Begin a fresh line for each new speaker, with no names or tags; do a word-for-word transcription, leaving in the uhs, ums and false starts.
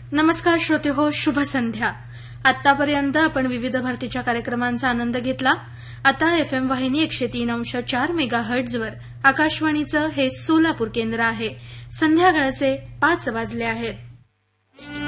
नमस्कार श्रोते हो, शुभ संध्या. आतापर्यंत आपण विविध भारतीच्या कार्यक्रमांचा आनंद घेतला. आता एफएम वाहिनी एकशे तीन अंश चार मेगा हर्ट्झवर आकाशवाणीचं हे सोलापूर केंद्र आहे. संध्याकाळचे पाच वाजले आहेत.